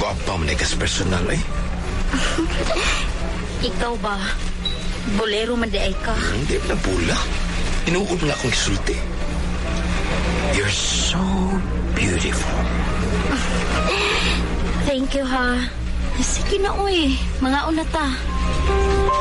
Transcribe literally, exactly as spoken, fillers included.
Gwapa mo na ikas personal eh. Ikaw ba? Bolero man di ay ka. Hindi na pula. Inuod na akong isulti. You're so beautiful. Thank you, ha. Sige na, uy. Mga unata.